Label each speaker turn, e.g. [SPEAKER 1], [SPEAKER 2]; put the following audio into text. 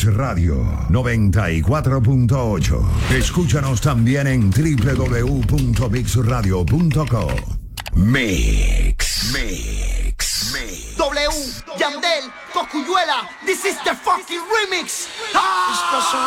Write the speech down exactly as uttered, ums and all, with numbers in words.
[SPEAKER 1] Radio noventa y cuatro punto ocho. Escúchanos también en doble u doble u doble u punto mix radio punto com. Mix. Mix. Mix.
[SPEAKER 2] W, Yandel, Cocuyuela, this is the fucking remix. Ah!